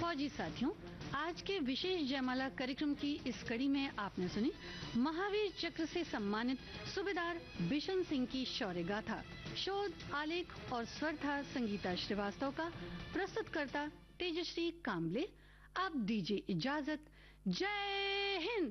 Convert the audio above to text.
फौजी साथियों, आज के विशेष जयमाला कार्यक्रम की इस कड़ी में आपने सुनी महावीर चक्र से सम्मानित सूबेदार बिशन सिंह की शौर्य गाथा। शोध, आलेख और स्वर था संगीता श्रीवास्तव का। प्रस्तुतकर्ता तेजश्री काम्बले। अब दीजिए इजाजत। जय हिंद।